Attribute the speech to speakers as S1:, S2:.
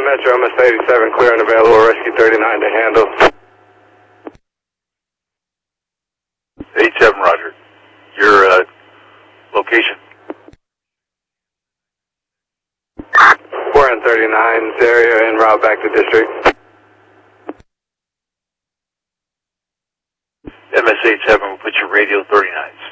S1: Metro, MS-87, clear and available, Rescue 39 to handle.
S2: 87, roger. Your location?
S1: 4 and 39's area en route back to district.
S2: MS-87 will put your radio 39s.